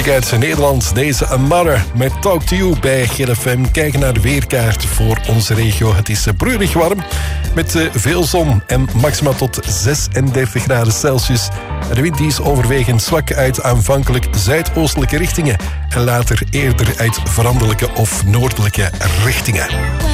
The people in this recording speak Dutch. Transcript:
muziek uit Nederland. Deze A Mother met Talk to You bij GFM. Kijken naar de weerkaart voor onze regio. Het is broeierig warm met veel zon en maximaal tot 36 graden Celsius. De wind is overwegend zwak uit aanvankelijk zuidoostelijke richtingen en later eerder uit veranderlijke of noordelijke richtingen.